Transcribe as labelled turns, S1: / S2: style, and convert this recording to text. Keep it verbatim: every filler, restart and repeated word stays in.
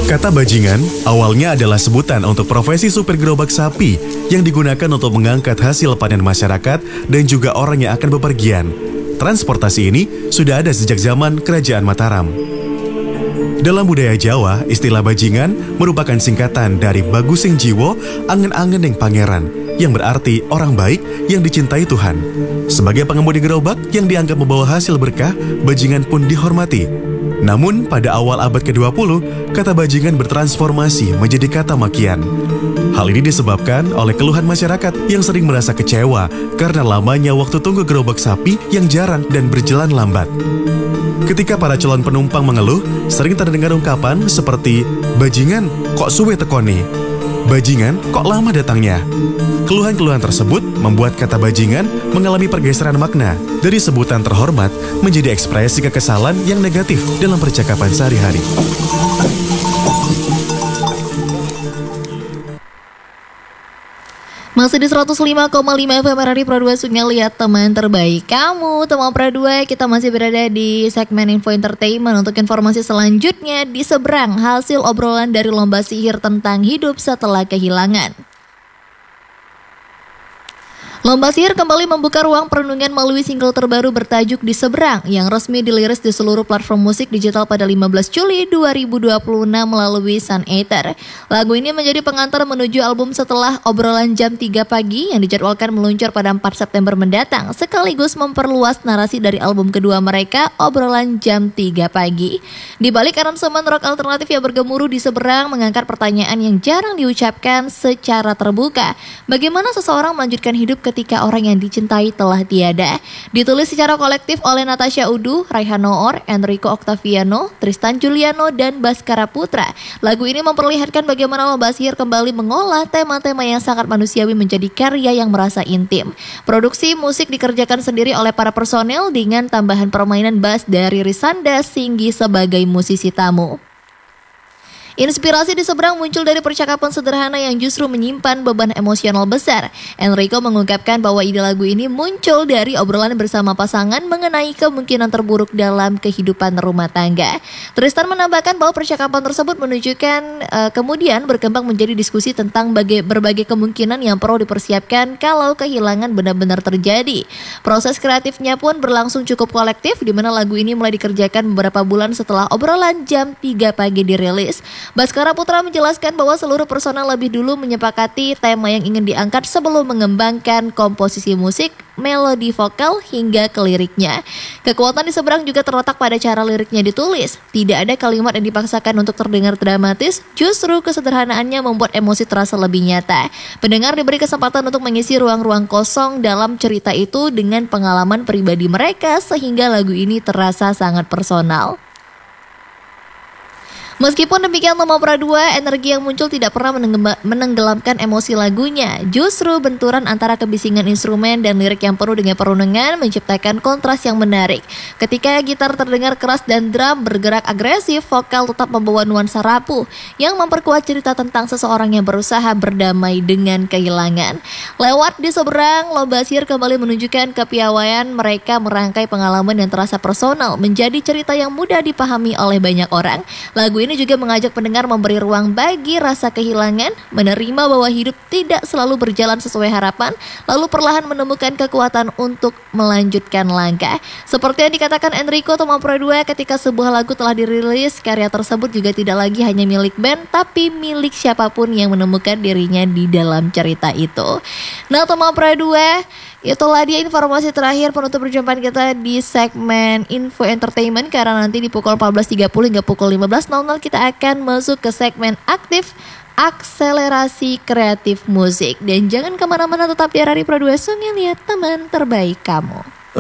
S1: Kata bajingan awalnya adalah sebutan untuk profesi supir gerobak sapi yang digunakan untuk mengangkat hasil panen masyarakat dan juga orang yang akan bepergian. Transportasi ini sudah ada sejak zaman Kerajaan Mataram. Dalam budaya Jawa, istilah bajingan merupakan singkatan dari Bagusing Jiwo, angen-angen yang pangeran, yang berarti orang baik yang dicintai Tuhan. Sebagai pengemudi gerobak yang dianggap membawa hasil berkah, bajingan pun dihormati. Namun, pada awal abad kedua puluh, kata bajingan bertransformasi menjadi kata makian. Hal ini disebabkan oleh keluhan masyarakat yang sering merasa kecewa karena lamanya waktu tunggu gerobak sapi yang jarang dan berjalan lambat. Ketika para calon penumpang mengeluh, sering terdengar ungkapan seperti, "Bajingan, kok suwe tekone? Bajingan, kok lama datangnya?" Keluhan-keluhan tersebut membuat kata bajingan mengalami pergeseran makna dari sebutan terhormat menjadi ekspresi kekesalan yang negatif dalam percakapan sehari-hari.
S2: Masih di seratus lima koma lima F M R R I Pro dua Sungai, lihat teman terbaik kamu. Teman Pro dua, kita masih berada di segmen Info Entertainment. Untuk informasi selanjutnya, di seberang hasil obrolan dari lomba sihir tentang hidup setelah kehilangan. Lomba sihir kembali membuka ruang perenungan melalui single terbaru bertajuk Di Seberang yang resmi diliris di seluruh platform musik digital pada lima belas Juli dua ribu dua puluh enam melalui Sun Eather. Lagu ini menjadi pengantar menuju album setelah obrolan jam tiga pagi yang dijadwalkan meluncur pada empat September mendatang, sekaligus memperluas narasi dari album kedua mereka, Obrolan Jam tiga Pagi. Di balik aransemen rock alternatif yang bergemuruh, Di Seberang mengangkat pertanyaan yang jarang diucapkan secara terbuka. Bagaimana seseorang melanjutkan hidup ketika orang yang dicintai telah tiada. Ditulis secara kolektif oleh Natasha Udu, Raihan Noor, Enrico Octaviano, Tristan Juliano, dan Baskara Putra. Lagu ini memperlihatkan bagaimana lomba sihir kembali mengolah tema-tema yang sangat manusiawi menjadi karya yang merasa intim. Produksi musik dikerjakan sendiri oleh para personel dengan tambahan permainan bass dari Risanda Singgi sebagai musisi tamu. Inspirasi Di Seberang muncul dari percakapan sederhana yang justru menyimpan beban emosional besar. Enrico mengungkapkan bahwa ide lagu ini muncul dari obrolan bersama pasangan mengenai kemungkinan terburuk dalam kehidupan rumah tangga. Tristan menambahkan bahwa percakapan tersebut menunjukkan uh, kemudian berkembang menjadi diskusi tentang baga- berbagai kemungkinan yang perlu dipersiapkan kalau kehilangan benar-benar terjadi. Proses kreatifnya pun berlangsung cukup kolektif, di mana lagu ini mulai dikerjakan beberapa bulan setelah obrolan jam tiga pagi dirilis. Baskara Putra menjelaskan bahwa seluruh personel lebih dulu menyepakati tema yang ingin diangkat sebelum mengembangkan komposisi musik, melodi vokal, hingga ke liriknya. Kekuatan Di Seberang juga terletak pada cara liriknya ditulis. Tidak ada kalimat yang dipaksakan untuk terdengar dramatis, justru kesederhanaannya membuat emosi terasa lebih nyata. Pendengar diberi kesempatan untuk mengisi ruang-ruang kosong dalam cerita itu dengan pengalaman pribadi mereka, sehingga lagu ini terasa sangat personal. Meskipun demikian, Lomba Pra dua, energi yang muncul tidak pernah menenggelamkan emosi lagunya. Justru benturan antara kebisingan instrumen dan lirik yang penuh dengan perunungan menciptakan kontras yang menarik. Ketika gitar terdengar keras dan drum bergerak agresif, vokal tetap membawa nuansa rapuh yang memperkuat cerita tentang seseorang yang berusaha berdamai dengan kehilangan. Lewat Di Seberang, Lomba Sihir kembali menunjukkan kepiawaian mereka merangkai pengalaman yang terasa personal menjadi cerita yang mudah dipahami oleh banyak orang. Lagu ini juga mengajak pendengar memberi ruang bagi rasa kehilangan, menerima bahwa hidup tidak selalu berjalan sesuai harapan, lalu perlahan menemukan kekuatan untuk melanjutkan langkah. Seperti yang dikatakan Enrico Tomapro dua, ketika sebuah lagu telah dirilis, karya tersebut juga tidak lagi hanya milik band, tapi milik siapapun yang menemukan dirinya di dalam cerita itu. Nah, Tomapro dua, itulah dia informasi terakhir penutup perjumpaan kita di segmen Info Entertainment, karena nanti di pukul empat belas tiga puluh hingga pukul lima belas nol nol kita akan masuk ke segmen aktif akselerasi kreatif musik. Dan jangan kemana-mana, tetap di R R I Pro dua Sungai, lihat teman terbaik kamu.